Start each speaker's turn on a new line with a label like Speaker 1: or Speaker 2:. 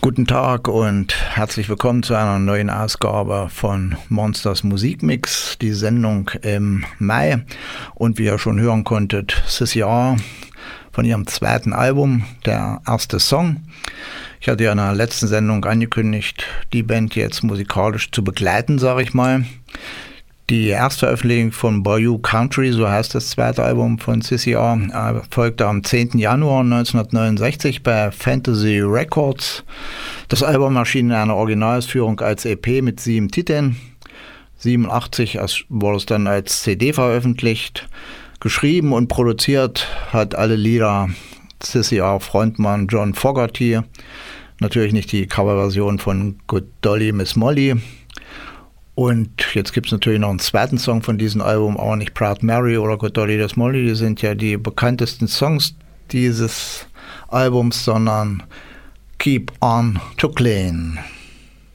Speaker 1: Guten Tag und herzlich willkommen zu einer neuen Ausgabe von Monsters Musikmix, die Sendung im Mai. Und wie ihr schon hören konntet, Sissy R von ihrem zweiten Album, der erste Song. Ich hatte ja in der letzten Sendung angekündigt, die Band jetzt musikalisch zu begleiten, sage ich mal. Die Erstveröffentlichung von Bayou Country, so heißt das zweite Album von Sissy R, folgte am 10. Januar 1969 bei Fantasy Records. Das Album erschien in einer Originalausführung als EP mit 7 Titeln. 1987 wurde es dann als CD veröffentlicht. Geschrieben und produziert hat alle Lieder Sissy R Frontmann John Fogerty. Natürlich nicht die Coverversion von Good Dolly Miss Molly. Und jetzt gibt es natürlich noch einen zweiten Song von diesem Album, aber nicht Proud Mary oder Good Dolly Miss Molly, die sind ja die bekanntesten Songs dieses Albums, sondern Keep On to Clean.